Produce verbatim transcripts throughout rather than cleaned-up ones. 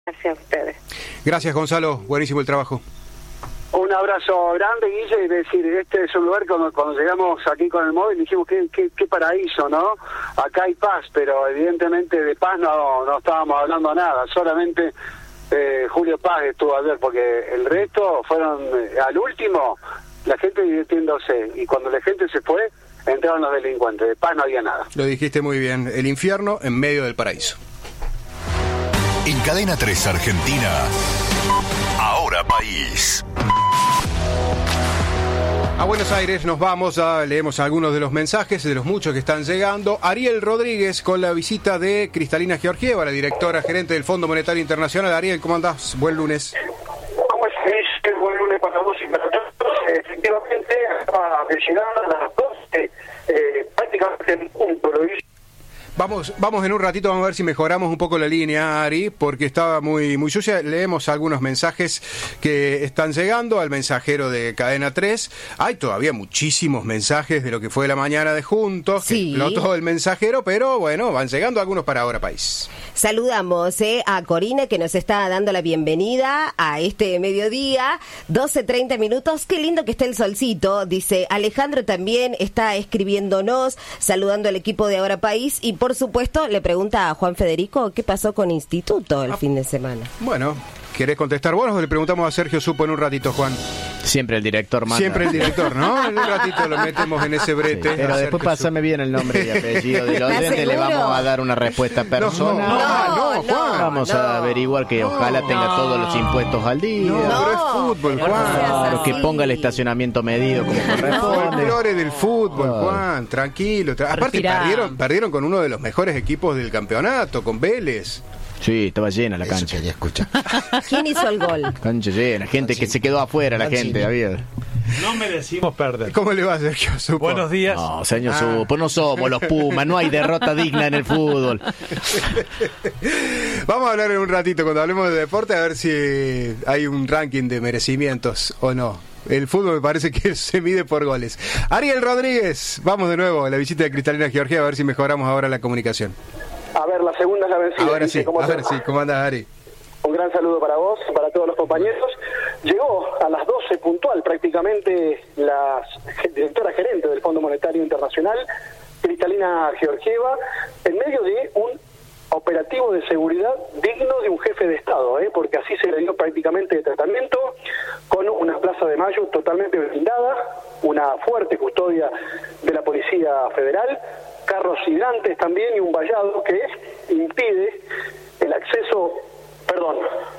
Gracias a ustedes. Gracias, Gonzalo. Buenísimo el trabajo. Un abrazo grande, Guille, y decir, este es un lugar cuando, cuando llegamos aquí con el móvil dijimos qué, qué, qué paraíso, ¿no? Acá hay paz, pero evidentemente de paz no, no estábamos hablando nada, solamente eh, Julio Paz estuvo ayer, porque el resto fueron, eh, al último, la gente divirtiéndose, y cuando la gente se fue, entraron los delincuentes, de paz no había nada. Lo dijiste muy bien, el infierno en medio del paraíso. En Cadena tres Argentina, Ahora País. A Buenos Aires nos vamos, a, leemos algunos de los mensajes, de los muchos que están llegando. Ariel Rodríguez con la visita de Cristalina Georgieva, la directora gerente del Fondo Monetario Internacional. Ariel, ¿cómo andás? Buen lunes. ¿Cómo es? Buen lunes para vos y para todos. Efectivamente, acaba de llegar a las doce, eh, prácticamente en punto, lo hice. Vamos, vamos en un ratito, vamos a ver si mejoramos un poco la línea, Ari, porque estaba muy, muy sucia. Leemos algunos mensajes que están llegando al mensajero de Cadena tres. Hay todavía muchísimos mensajes de lo que fue la mañana de Juntos, sí. que explotó el mensajero, pero bueno, van llegando algunos para Ahora País. Saludamos eh, a Corina, que nos está dando la bienvenida a este mediodía, doce treinta minutos. Qué lindo que esté el solcito, dice Alejandro. También está escribiéndonos, saludando al equipo de Ahora País, y por supuesto le pregunta a Juan Federico qué pasó con Instituto el ah, fin de semana. Bueno, ¿querés contestar vos o le preguntamos a Sergio Supo en un ratito, Juan? Siempre el director manda. Siempre el director, ¿no? En un ratito lo metemos en ese brete. Sí, pero después pásame bien el nombre y apellido del oyente, le vamos a dar una respuesta personal. No, no, no, no Juan. Vamos no, a averiguar que no, ojalá tenga no, todos los impuestos al día. No, no pero es fútbol, Juan. Claro, que ponga el estacionamiento medido como corresponde. Folclore del fútbol, oh. Juan, tranquilo. Tra- Aparte perdieron, perdieron con uno de los mejores equipos del campeonato, con Vélez. Sí, estaba llena la cancha. Eso escucha. ¿Quién hizo el gol? Cancha llena, gente que se quedó afuera, la gente, había. No merecimos perder. ¿Cómo le va, Sergio Supo? Buenos días. No, señor ah. Supo, no somos los Pumas, no hay derrota digna en el fútbol. Vamos a hablar en un ratito, cuando hablemos de deporte, a ver si hay un ranking de merecimientos o no. El fútbol me parece que se mide por goles. Ariel Rodríguez, vamos de nuevo a la visita de Cristalina Georgieva, a ver si mejoramos ahora la comunicación. A ver, la segunda es la vencida. Ahora sí, ¿Cómo a ver sí, ¿cómo andas, Ari? Un gran saludo para vos, para todos los compañeros. Llegó a las doce puntual prácticamente la directora gerente del Fondo Monetario Internacional, Cristalina Georgieva, en medio de un operativo de seguridad digno de un jefe de Estado, ¿eh? porque así se le dio prácticamente de tratamiento, con una Plaza de Mayo totalmente blindada, una fuerte custodia de la Policía Federal, carros hidrantes también y un vallado que impide el acceso, perdón,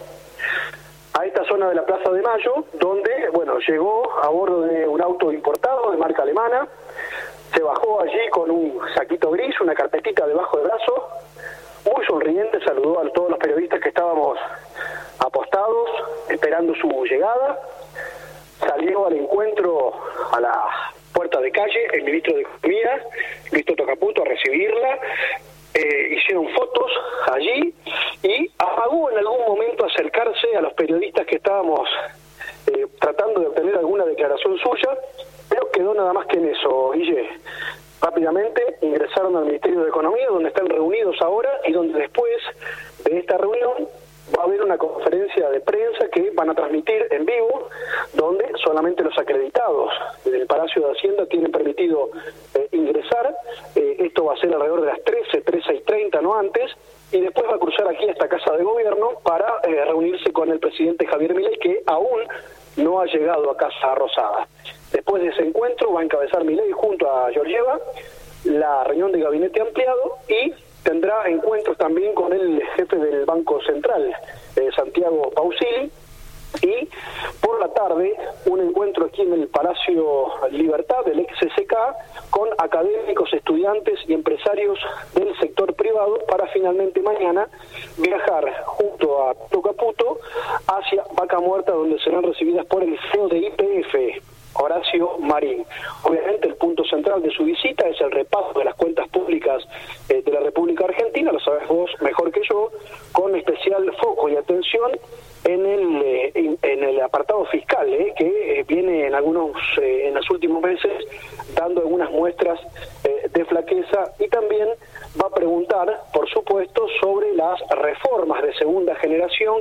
a esta zona de la Plaza de Mayo, donde, bueno, llegó a bordo de un auto importado de marca alemana, se bajó allí con un saquito gris, una carpetita debajo del brazo, muy sonriente, saludó a todos los periodistas que estábamos apostados, esperando su llegada, salió al encuentro a la puerta de calle el ministro de Economía, Luis Toto Caputo, a recibirla. Eh, hicieron fotos allí y amagó en algún momento acercarse a los periodistas que estábamos eh, tratando de obtener alguna declaración suya, pero quedó nada más que en eso, Guille. Rápidamente ingresaron al Ministerio de Economía, donde están reunidos ahora, y donde después de esta reunión va a haber una conferencia de prensa que van a transmitir en vivo, donde solamente los acreditados del Palacio de Hacienda tienen permitido eh, ingresar. Eh, esto va a ser alrededor de las trece, trece y treinta, no antes, y después va a cruzar aquí a esta Casa de Gobierno para eh, reunirse con el presidente Javier Milei, que aún no ha llegado a Casa Rosada. Después de ese encuentro va a encabezar Milei junto a Georgieva la reunión de gabinete ampliado y tendrá encuentros también con el jefe del Banco Central, eh, Santiago Pausili, y por la tarde un encuentro aquí en el Palacio Libertad, del ex C C K, con académicos, estudiantes y empresarios del sector privado, para finalmente mañana viajar junto a Toto Caputo hacia Vaca Muerta, donde serán recibidas por el C E O de Y P F, Horacio Marín. Obviamente el punto central de su visita es el repaso de las cuentas públicas eh, de la República Argentina, lo sabes vos mejor que yo, con especial foco y atención en el eh, en, en el apartado fiscal, eh, que eh, viene en algunos eh, en los últimos meses dando algunas muestras eh, de flaqueza, y también va a preguntar, por supuesto, sobre la las reformas de segunda generación